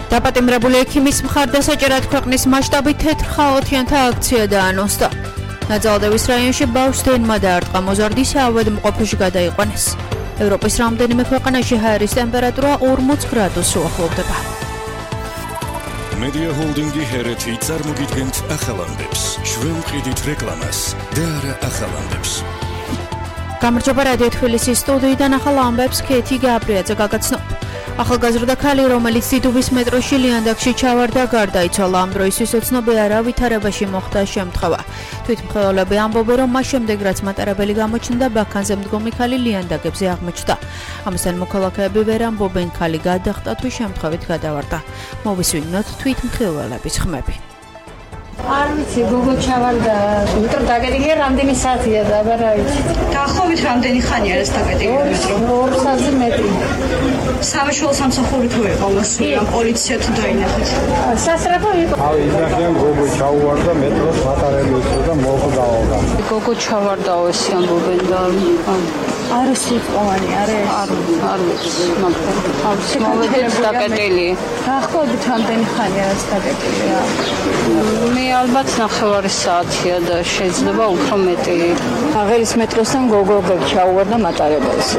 დაპატიმრებული ექიმის მხარდასაჭერად ქვეყნის მასშტაბით თეთრ ხალათიანთა აქცია დაანონსდა. ნაძალდევის რაიონში ბავშვს დენმა დაარტყა, მოზარდის ავადმყოფოში გადაიყვანეს. ევროპის რამდენიმე ქვეყანაში ჰაერის ტემპერატურა 40 გრადუსს უახლოვდება. Media Holding-ი ჰერეთი წარმოგიდგენთ ახალამდებს, შვენყიდით რეკლამას და არა ახალამდებს. გამარჯობა რადიო თბილისის სტუდიიდან ახალ ამბებს ქეთი გაბრიაძე გაგაცნობ. ახალგაზრდა ქალი, რომელიც დიდუბის მეტროში ლიანდაგში ჩავარდა, გარდაიცვალა. ამ დროისთვის უცნობი არა ვითარებაში მოხდა შემთხვევა. თვითმკვლელობები ამბობენ, რომ მას შემდეგ რაც მატარებელი გამოჩნდა, ბაქანზე მდგომი ქალი ლიანდაგებზე აღმოჩნდა. ამასთან მოქალაქეები ვერ ამბობენ, ქალი გადახტა თუ შემთხვევით გადავარდა. მოვისმინოთ თვითმკვლელობის ხმები. არ ვიცი, გოგო ჩავარდა, მეტრო დაგეტილია რამდენი საათია და აბა რა ვიცი. დაახლოებით რამდენი ხანია ეს დაგეტილი მეტრო? 2 საათზე მეტი. სამშობლო სამსახური თუ იყო მოსული, პოლიცია თუ დაინახეთ? სასწრაფო იყო. ავი იძახიან გოგო ჩავარდა, მეტროს მატარებელი იყო და მოხდაოდა. გოგო ჩავარდაო ეს ამბობენ და არის სიტყვანი, არის. არ ვიცი, მაგრამ ავს მოვედით დაკეტილი. დაახლოებით რამდენი ხანია ეს დაკეტილია? მე ალბათ 9 საათია და შეიძლება უფრო მეტი. აღერის მეტროსთან გოგო ჩავარდა მატარებელს.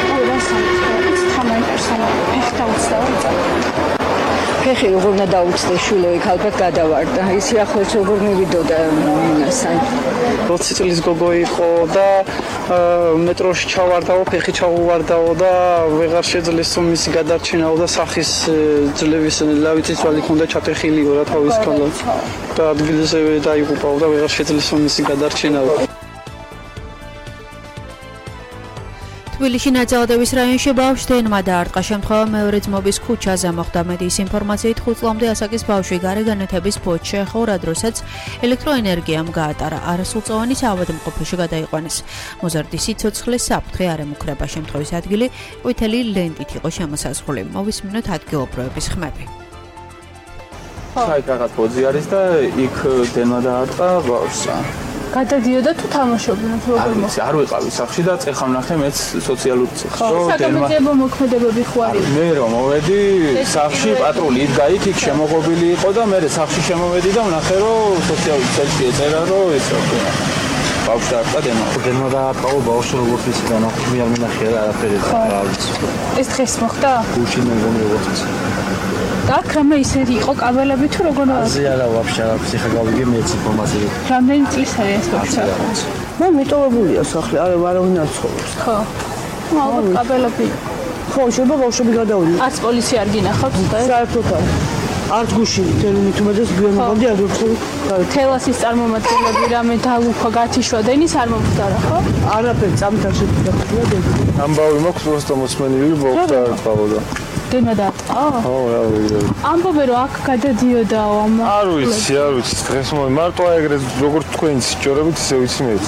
ფეხი როგორ უნდა დაუწდეს შვილო იქ ალბათ გადავარდა. ის ახლოს როგორ მივიდოდა მინასთან. 20 წლის გოგო იყო და მეტროში ჩავარდაო, ფეხი ჩავარდაო და ვეღარ შეძლეს მისი გადარჩენაო და სახის ძლევის ლავიწის ვალი ქონდა ჩატეხილიო რა თავის ქონდა. და ადგილზე დაიღუპაო და ვეღარ შეძლეს მისი გადარჩენაო. თბილისში ნაძალდევის რაიონში ბავშვს დენმა დაარტყა. შემთხვევა მეორე ძმობის ქუჩაზე მოხდა. მედიის ინფორმაციით 5 წლამდე ასაკის ბავშვი გარეგანათების ფოთში შეეხო, რადროსაც ელექტროენერგიამ გაატარა. არასრულწლოვანის ავადმყოფოში გადაიყვანეს. მოზარდის სიცოცხლე საფრთხე არ ემუქრება. შემთხვევის ადგილი ყვითელი ლენტით იყო შემოსაზღვრული. მოვისმინოთ ადგილობრივების ხმები. საით რაღაც ბოძი არის და იქ დენმა დაარტყა ბავშვს. გადადიოდა თუ თამაშობდნენ როგორ მოხდა? არ ვიყავი სახლში და წეხა ვნახე მეც სოციალურ ციხეში. საკამეწიებო მოქმედებები ხო არის? მე რომ მოვედი სახლში პატრული იდგა იქ შემოღობილი იყო და მე სახლში შემოვედი და ვნახე რომ სოციალურ ციხეში ეწერა რომ ეს ბავშვს დაარტყა დენმა დაარტყა ბავშვს როგორც ისე განახმი არ მინახია არაფერი რა ვიცი. ეს დღეს მოხდა? გუში მე როგორც და კრამა ისეთი იყო კაბელები თუ როგორ არის? აზი არა ვაფშე არა ფსიხა გავიგე მეც ინფორმაცია. რამდენი წლის არის ეს ბავშვი? მე მიტოვებულია სახლი, არავინ არ ცხოვრობს. ხო. ალბათ კაბელები. ხო, შეიძლება ბავშვები გადავიდნენ. არც პოლიცია არ გინახავს და საერთოდ არ. არც გუში თელმით უმეტეს გვემოდი არ ვიხური. თელასის წარმომადგენლები რამე დაუქვა გათიშვა დენის არ მომხდარა ხო? არაფერი წამით არ შეგვიძლია და ამბავი მოხს პროსტო მოსმენილი ბავშვი არ ყავდა. დენა დაარტყა? ხო, რა ვიცი. ამბობენ რომ აქ გადადიოდაო ამ. არ ვიცი, დღეს მარტო ეგრე როგორც თქვენიც ჯორებით ისე ვიცი მეც.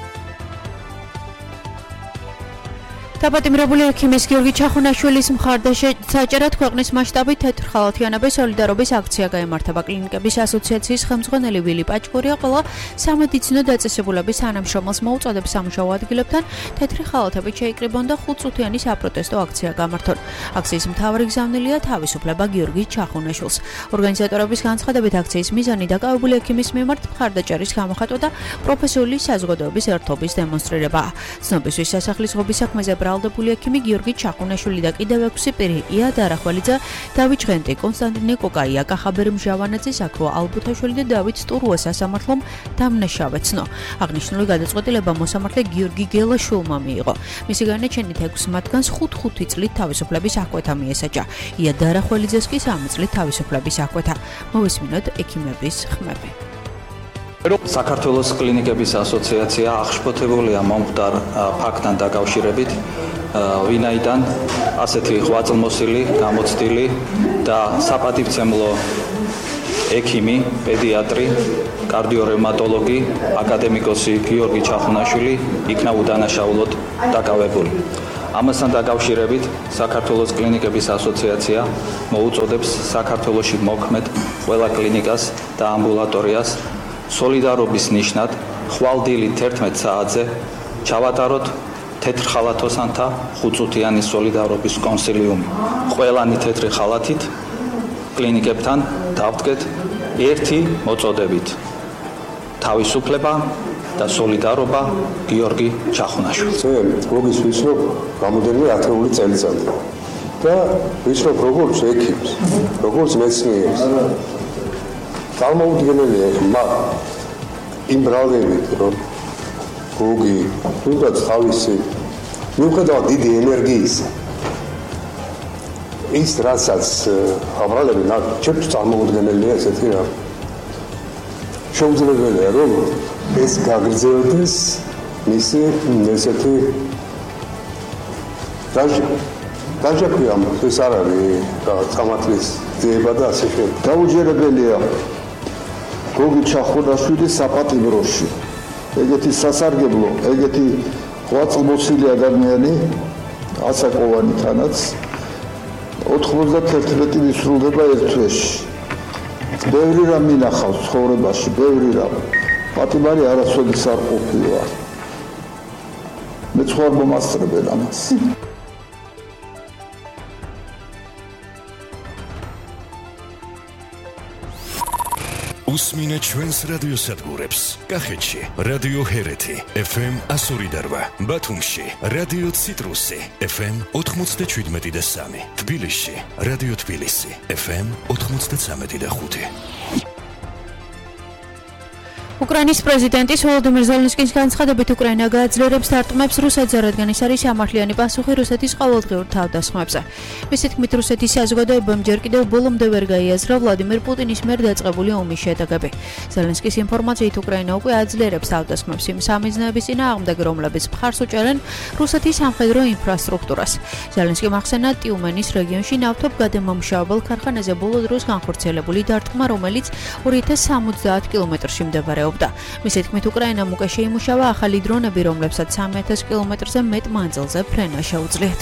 დაპატიმრებული ექიმის გიორგი ჩახუნაშვილის მხარდასაჭერად ქვეყნის მასშტაბით თეთრ ხალათიანების სოლიდარობის აქცია გაიმართება. კლინიკების ასოციაციის ხელმძღვანელი ვილი პაჭკორია ყველა სამედიცინო დაწესებულების თანამშრომელს მოუწოდებს სამუშაო ადგილებთან თეთრი ხალათებით შეიკრიბონ და 5 წუთიანი საპროტესტო აქცია გამართონ. აქციის მთავარი გზავნილია თავისუფლება გიორგი ჩახუნაშვილს. ორგანიზატორების განცხადებით აქციის მიზანი დაკავებული ექიმის მიმართ მხარდაჭერის გამოხატვა და პროფესიული საზოგადოების ერთობის დემონსტრირებაა. ცნობისთვის სასახლის ღობის საქმეზე ბრალდებული ექიმი გიორგი ჩახუნაშვილი და კიდევ 6 პირი ია დარახველიძე, დავით ჟღენტი, კონსტანტინე კოკაია, კახაბერ მჟავანაძე, ზაქრო ალბუთაშვილი და დავით სტურუა სასამართლომ დამნაშავეცნო. აღნიშნული გადაწყვეტილება მოსამართლე გიორგი გელაშვილმა მიიღო. მისი განაჩენით 6 მათგანს 5 წლით თავისუფლების აღკვეთა მიესაჯა. ია დარახველიძეს კი 3 წლით თავისუფლების აღკვეთა. მოვისმინოთ ექიმების ხმები. საქართველოს კლინიკების ასოციაცია აღშფოთებულია მომხდარ ფაქტთან დაკავშირებით, ვინაიდან ასეთი ღვაწლმოსილი, გამოცდილი და საპატივცემლო ექიმი, პედიატრი, კარდიორევმატოლოგი, აკადემიკოსი გიორგი ჩახუნაშვილი იქნა უდანაშაულოდ დაკავებული. ამასთან დაკავშირებით საქართველოს კლინიკების ასოციაცია მოუწოდებს საქართველოში მოქმედ ყველა კლინიკას და ამბულატორიას სოლიდარობის ნიშნად ხვალდილი 11 საათზე ჩავატაროთ თეთრ ხალათოსანთა 5 წუთიანი სოლიდარობის კონსილიუმი. ყველანი თეთრი ხალათით კლინიკებთან დავდგეთ ერთი მოწოდებით. თავისუფლება და სოლიდარობა გიორგი ჩახუნაშვილს. გოგის ვისრობ რამოდენიმე ათეული წელიწადი და ვისრობ როგორც ექიმს, როგორც მეცნიერს. წარმოუდგენელია იმ ბრალდებით, რომ გოგი თუნდაც თავისი მიუხედავად დიდი ენერგიისა ის რასაც აბრალები ჩემთვის წარმოუდგენელია ესეთი რა. შეუძლებელია რომ ეს გაგრძელდეს მისი ესეთი დაჟეკვია ეს არ არის გამართლის ძიება და ასე შემდეგ. დაუჯერებელია გოგი ჩახუნაშვილის საპატიმროში. ეგეთი სასარგებლო, ეგეთი ღვაწლმოსილი ადამიანი ასაკოვანი თანაც 91 ვისრულდება ერთ თვეში. ბევრი რამ მინახავს ცხოვრებაში, ბევრი რამ. პატიმარი არასოდეს არ ყოფილა. მე სხვა მომასწრებელ ამას. უსმინე ჩვენს რადიოსადგურებს. კახეთში რადიო ჰერეთი FM 102.8, ბათუმში რადიო ციტრუსი FM 97.3, თბილისში რადიო თბილისი FM 93.5. უკრაინის პრეზიდენტის ვოლოდიმირ ზელენსკის განცხადებით უკრაინა გააძლიერებს დარტყმებს რუსეთზე, რადგან ის არის სამართლიანი პასუხი რუსეთის ყოველდღიურ თავდასხმებზე. მისი თქმით, რუსეთის საზოგადოებამ ჯერ კიდევ ბოლომდე ვერ გაიაზრა ვლადიმირ პუტინის მიერ დაწყებული ომის შედეგები. ზელენსკის ინფორმაციით უკრაინა უკვე აძლიერებს თავდასხმებს იმ სამიზნეების წინააღმდეგ, რომლებიც მხარს უჭერენ რუსეთის სამხედრო ინფრასტრუქტურას. ზელენსკიმ ახსენა ტიუმენის რეგიონში ნავთობგადამამუშავებელ ქარხანაზე ბოლო დროს განხორციელებული დარტყმა, რომელიც 2070 კილომეტრში მდებარეობს. მისი თქმით, უკრაინამ უკვე შეიმუშავა ახალი დრონები, რომლებსაც 3000 კილომეტრზე მეტ მანძილზე ფრენა შეუძლიათ.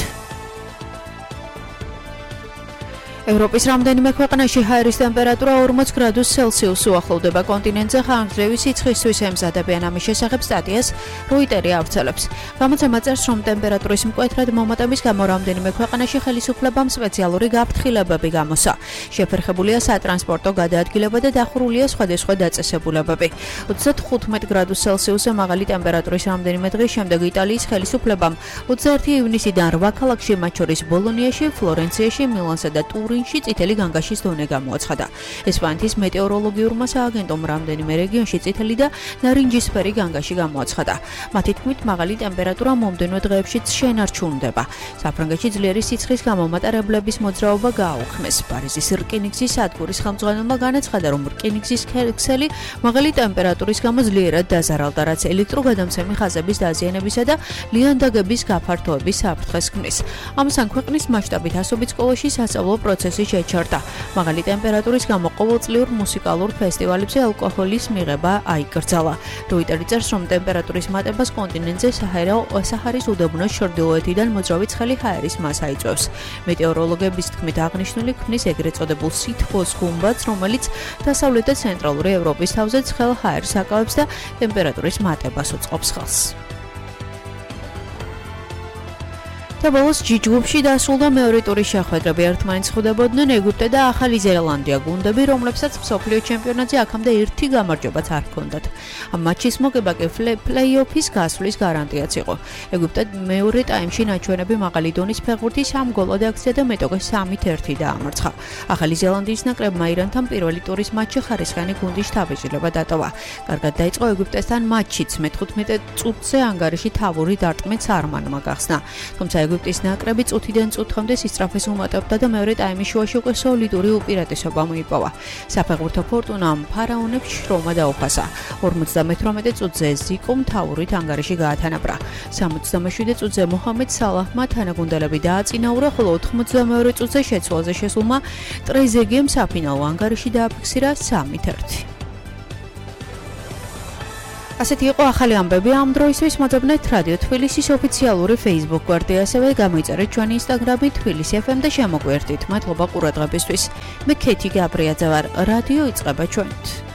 ევროპის რამდენიმე ქვეყანაში ჰაერის ტემპერატურა 40 გრადუს ცელსიუსს უახლოვდება. კონტინენტზე ხანგრძლივი სიცხისთვის ემზადებიან. ამის შესახებ სტატიას როიტერი ავრცელებს. გამოცემა წერს, რომ ტემპერატურის მკვეთრად მომატების გამო რამდენიმე ქვეყანაში ხელისუფლებამ სპეციალური გაფრთხილებები გამოსცა. შეფერხებულია სატრანსპორტო გადაადგილება და დახურულია სხვადასხვა დაწესებულებები. 35 გრადუს ცელსიუსზე მაღალი ტემპერატურის რამდენიმე დღის შემდეგ იტალიის ხელისუფლებამ 21 ივნისიდან 8 ქალაქში, მათ შორის ბოლონიაში, ფლორენციაში, მილანსა და ტურინში წითელი განგაშის დონე გამოაცხადა. ესპანეთის მეტეოროლოგიურმა სააგენტომ რამდენიმე რეგიონში წითელი და ნარინჯისფერი განგაში გამოაცხადა. მათი თქმით, მაღალი ტემპერატურა მომდევნო დღეებშიც შენარჩუნდება. საფრანგეთში ძლიერი სიცხის გამო მატარებლების მოძრაობა გააუქმეს. პარიზის რკინიგზის სადგურის ხელმძღვანელმა განაცხადა, რომ რკინიგზის ქსელი მაღალი ტემპერატურის გამო ძლიერად დაზარალდა, რაც ელექტროგადამცემი ხაზების დაზიანებისა და ლიანდაგების გაფართოების საფრთხეს ქმნის. ამასთან ქვეყნის მასშტაბით ასობით სკოლაში სასწავლო პროცესი შეჩერდა. მაღალი ტემპერატურის გამო ყოველწლიურ მუსიკალურ ფესტივალებზე ალკოჰოლის მიღება აიკრძალა. როიტერი წერს, რომ ტემპერატურის მატებას კონტინენტზე საჰარის უდაბნოს ჩრდილოეთიდან მოძრავი ცხელი ჰაერის მასა იწვევს. მეტეოროლოგების თქმით, აღნიშნული ქმნის ეგრეთ წოდებულ სითბოს გუმბათს, რომელიც დასავლეთ და ცენტრალური ევროპის თავზე ცხელ ჰაერს აკავებს და ტემპერატურის მატებას უწყობს ხელს. და ბოლოს ჯიჯგუფში დასრულდა მეორე ტურის შეხვედრები. ერთმანეთს ხვდებოდნენ ეგვიპტე და ახალი ზელანდია, გუნდები, რომლებსაც მსოფლიო ჩემპიონატზე აქამდე ერთი გამარჯვებაც არ ჰქონდათ. ამ მატჩის მოგება კი პლეი-ოფის გასვლის გარანტიაც იყო. ეგვიპტე მეორე ტაიმში ნაჩვენები მაღალი დონის ფეხბურთის 3 გოლად აქცია და მეტოქე 3-1 დაამარცხა. ახალი ზელანდიის ნაკრებმა ირანთან პირველი ტურის მატჩში ხარისხიანი გუნდის შთაბეჭდილება დატოვა. კარგად დაიწყო ეგვიპტესთან მატჩიც, მე-15 წუთზე ანგარიში თავური დარტყმით სარმანმა გახსნა. თუმცა ეგვიპტის ნაკრები წუთიდან წუთამდე სისწრაფეს უმატებდა და მეორე ტაიმის შუაში უკვე სოლიდური უპირატესობა მოიპოვა. საფეხბურთო ფორტუნამ ფარაონებს შრომა დაუფასა. 58 წუთზე ზიკომ თავურით ანგარიში გაათანაბრა. 77 წუთზე მოჰამედ სალაჰმა თანაგუნდელები დააწინაურა, ხოლო 82 წუთზე შეცვალზე შესულმა ტრეზეგემ საფინალო ანგარიში დააფიქსირა 3-1. ასეთი იყო ახალი ამბები ამ დროისთვის. მოძებნეთ რადიო თბილისის ოფიციალური Facebook გვერდი, ასევე გამოიწერეთ ჩვენი Instagram-ი თბილისი FM და შემოგვიერთდით. მადლობა ყურადღებისთვის. მე ქეთი გაბრიაძე ვარ. რადიო იწყება ჩვენით.